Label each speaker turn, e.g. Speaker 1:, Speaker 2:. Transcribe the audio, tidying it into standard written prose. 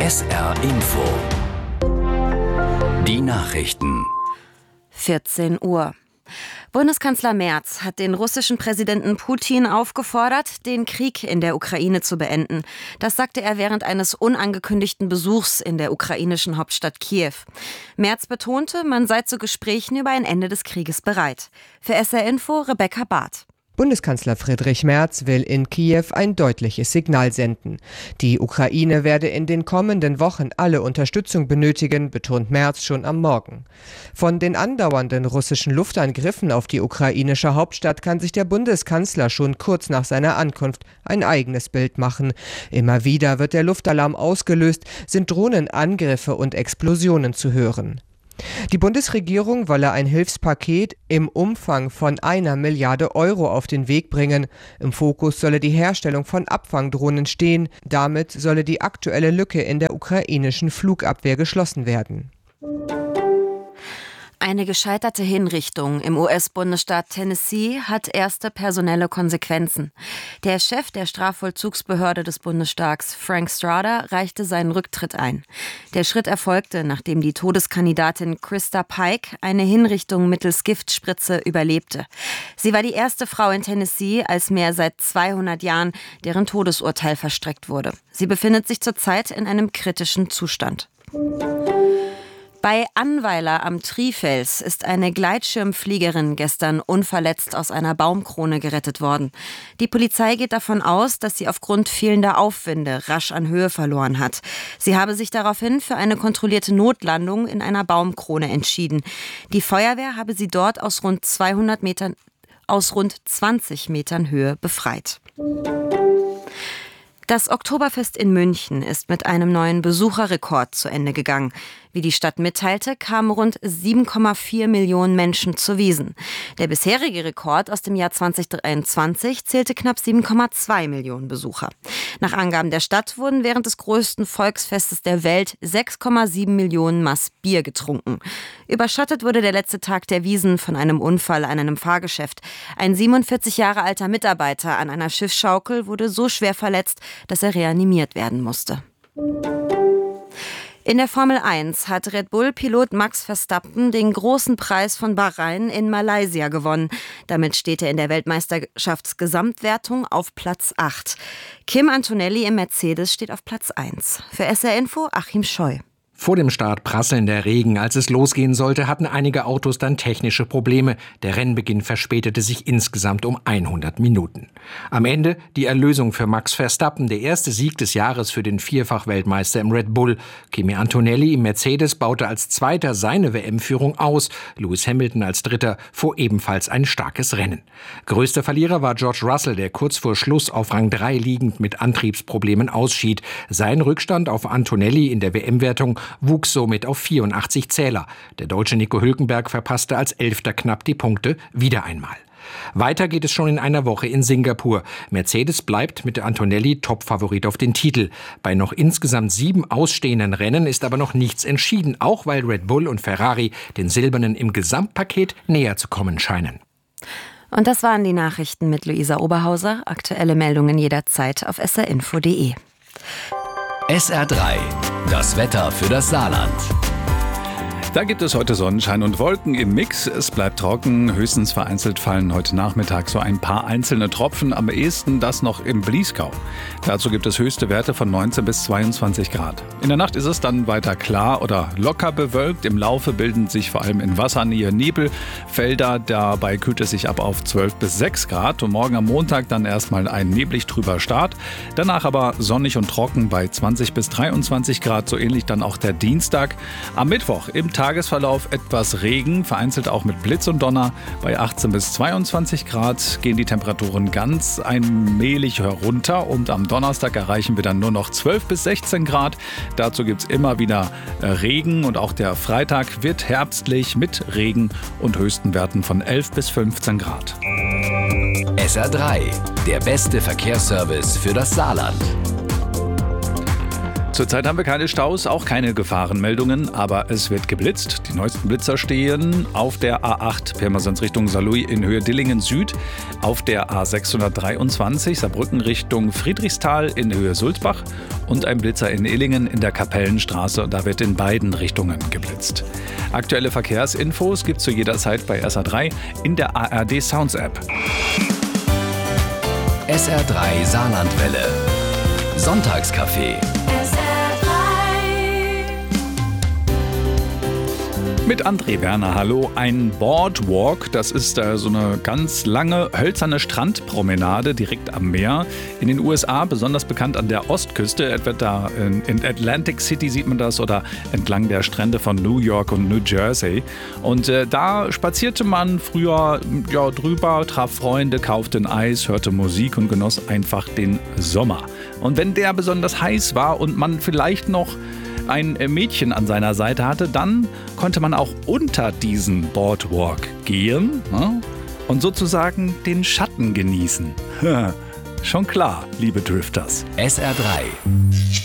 Speaker 1: SR Info. Die Nachrichten.
Speaker 2: 14 Uhr. Bundeskanzler Merz hat den russischen Präsidenten Putin aufgefordert, den Krieg in der Ukraine zu beenden. Das sagte er während eines unangekündigten Besuchs in der ukrainischen Hauptstadt Kiew. Merz betonte, man sei zu Gesprächen über ein Ende des Krieges bereit. Für SR Info Rebecca Barth.
Speaker 3: Bundeskanzler Friedrich Merz will in Kiew ein deutliches Signal senden. Die Ukraine werde in den kommenden Wochen alle Unterstützung benötigen, betont Merz schon am Morgen. Von den andauernden russischen Luftangriffen auf die ukrainische Hauptstadt kann sich der Bundeskanzler schon kurz nach seiner Ankunft ein eigenes Bild machen. Immer wieder wird der Luftalarm ausgelöst, sind Drohnenangriffe und Explosionen zu hören. Die Bundesregierung wolle ein Hilfspaket im Umfang von 1 Milliarde Euro auf den Weg bringen. Im Fokus solle die Herstellung von Abfangdrohnen stehen. Damit solle die aktuelle Lücke in der ukrainischen Flugabwehr geschlossen werden.
Speaker 2: Eine gescheiterte Hinrichtung im US-Bundesstaat Tennessee hat erste personelle Konsequenzen. Der Chef der Strafvollzugsbehörde des Bundesstaats, Frank Strada, reichte seinen Rücktritt ein. Der Schritt erfolgte, nachdem die Todeskandidatin Krista Pike eine Hinrichtung mittels Giftspritze überlebte. Sie war die erste Frau in Tennessee als mehr seit 200 Jahren, deren Todesurteil verstreckt wurde. Sie befindet sich zurzeit in einem kritischen Zustand. Bei Annweiler am Trifels ist eine Gleitschirmfliegerin gestern unverletzt aus einer Baumkrone gerettet worden. Die Polizei geht davon aus, dass sie aufgrund fehlender Aufwinde rasch an Höhe verloren hat. Sie habe sich daraufhin für eine kontrollierte Notlandung in einer Baumkrone entschieden. Die Feuerwehr habe sie dort aus rund 20 Metern Höhe befreit. Das Oktoberfest in München ist mit einem neuen Besucherrekord zu Ende gegangen. Wie die Stadt mitteilte, kamen rund 7,4 Millionen Menschen zur Wiesn. Der bisherige Rekord aus dem Jahr 2023 zählte knapp 7,2 Millionen Besucher. Nach Angaben der Stadt wurden während des größten Volksfestes der Welt 6,7 Millionen Maß Bier getrunken. Überschattet wurde der letzte Tag der Wiesn von einem Unfall an einem Fahrgeschäft. Ein 47 Jahre alter Mitarbeiter an einer Schiffsschaukel wurde so schwer verletzt, dass er reanimiert werden musste. In der Formel 1 hat Red Bull-Pilot Max Verstappen den großen Preis von Bahrain in Malaysia gewonnen. Damit steht er in der Weltmeisterschaftsgesamtwertung auf Platz 8. Kim Antonelli im Mercedes steht auf Platz 1. Für SR Info Achim Scheu.
Speaker 4: Vor dem Start prasselnder Regen. Als es losgehen sollte, hatten einige Autos dann technische Probleme. Der Rennbeginn verspätete sich insgesamt um 100 Minuten. Am Ende die Erlösung für Max Verstappen, der erste Sieg des Jahres für den Vierfach-Weltmeister im Red Bull. Kimi Antonelli im Mercedes baute als Zweiter seine WM-Führung aus. Lewis Hamilton als Dritter fuhr ebenfalls ein starkes Rennen. Größter Verlierer war George Russell, der kurz vor Schluss auf Rang 3 liegend mit Antriebsproblemen ausschied. Sein Rückstand auf Antonelli in der WM-Wertung wuchs somit auf 84 Zähler. Der Deutsche Nico Hülkenberg verpasste als Elfter knapp die Punkte wieder einmal. Weiter geht es schon in einer Woche in Singapur. Mercedes bleibt mit der Antonelli Topfavorit auf den Titel. Bei noch insgesamt 7 ausstehenden Rennen ist aber noch nichts entschieden, auch weil Red Bull und Ferrari den Silbernen im Gesamtpaket näher zu kommen scheinen.
Speaker 2: Und das waren die Nachrichten mit Luisa Oberhauser. Aktuelle Meldungen jederzeit auf srinfo.de.
Speaker 1: SR3, das Wetter für das Saarland.
Speaker 5: Da gibt es heute Sonnenschein und Wolken im Mix. Es bleibt trocken, höchstens vereinzelt fallen heute Nachmittag so ein paar einzelne Tropfen, am ehesten das noch im Bliesgau. Dazu gibt es höchste Werte von 19 bis 22 Grad. In der Nacht ist es dann weiter klar oder locker bewölkt. Im Laufe bilden sich vor allem in Wassernähe Nebelfelder. Dabei kühlt es sich ab auf 12 bis 6 Grad. Und morgen am Montag dann erstmal ein neblig trüber Start. Danach aber sonnig und trocken bei 20 bis 23 Grad. So ähnlich dann auch der Dienstag. Am Mittwoch im Tagesverlauf etwas Regen, vereinzelt auch mit Blitz und Donner. Bei 18 bis 22 Grad gehen die Temperaturen ganz allmählich herunter und am Donnerstag erreichen wir dann nur noch 12 bis 16 Grad. Dazu gibt es immer wieder Regen und auch der Freitag wird herbstlich mit Regen und höchsten Werten von 11 bis 15 Grad.
Speaker 1: SR3, der beste Verkehrsservice für das Saarland.
Speaker 5: Zurzeit haben wir keine Staus, auch keine Gefahrenmeldungen, aber es wird geblitzt. Die neuesten Blitzer stehen auf der A8 Pirmasens Richtung Saarlouis in Höhe Dillingen Süd, auf der A623 Saarbrücken Richtung Friedrichsthal in Höhe Sulzbach und ein Blitzer in Illingen in der Kapellenstraße, und da wird in beiden Richtungen geblitzt. Aktuelle Verkehrsinfos gibt es zu jeder Zeit bei SA3 in der ARD Sounds App.
Speaker 1: SR3 Saarlandwelle. Sonntagscafé.
Speaker 5: Mit André Werner, hallo. Ein Boardwalk, das ist so eine ganz lange, hölzerne Strandpromenade direkt am Meer. In den USA besonders bekannt an der Ostküste, etwa da in Atlantic City sieht man das, oder entlang der Strände von New York und New Jersey. Und da spazierte man früher drüber, traf Freunde, kaufte ein Eis, hörte Musik und genoss einfach den Sommer. Und wenn der besonders heiß war und man vielleicht noch ein Mädchen an seiner Seite hatte, dann konnte man auch unter diesen Boardwalk gehen, und sozusagen den Schatten genießen. Schon klar, liebe Drifters.
Speaker 1: SR3